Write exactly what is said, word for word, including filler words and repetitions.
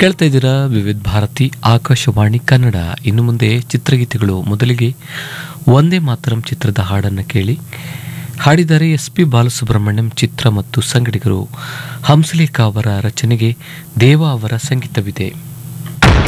ಕೇಳ್ತಾ ಇದ್ದೀರಾ ವಿವಿಧ ಭಾರತಿ ಆಕಾಶವಾಣಿ ಕನ್ನಡ. ಇನ್ನು ಮುಂದೆ ಚಿತ್ರಗೀತೆಗಳು. ಮೊದಲಿಗೆ ಒಂದೇ ಮಾತರಂ ಚಿತ್ರದ ಹಾಡನ್ನು ಕೇಳಿ. ಹಾಡಿದರೆ ಎಸ್ ಪಿ ಬಾಲಸುಬ್ರಹ್ಮಣ್ಯಂ. ಚಿತ್ರ ಮತ್ತು ಸಂಗಡಿಗರು ಹಂಸಲೇಖ ಅವರ ರಚನೆಗೆ ದೇವ ಅವರ ಸಂಗೀತವಿದೆ.